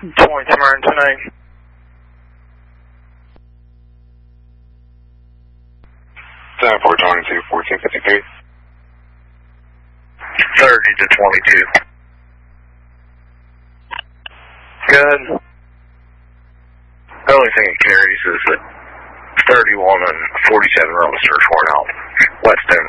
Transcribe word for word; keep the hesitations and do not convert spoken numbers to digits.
twenty Tamarind tonight. ten four twenty-two, fourteen fifty-three. thirty to twenty-two. Good. The only thing it carries is that thirty-one and forty-seven run the search warrant out. Whetstone